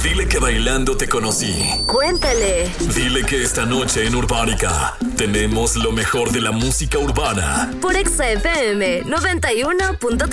Dile que bailando te conocí. Cuéntale. Dile que esta noche en Urbánica tenemos lo mejor de la música urbana. Por Exa FM 91.3.